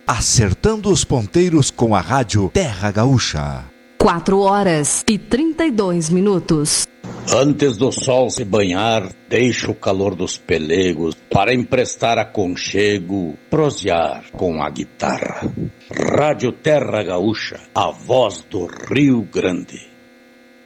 acertando os ponteiros com a rádio Terra Gaúcha. 4h32. Antes do sol se banhar, deixa o calor dos pelegos para emprestar aconchego, prosear com a guitarra. Rádio Terra Gaúcha, a voz do Rio Grande.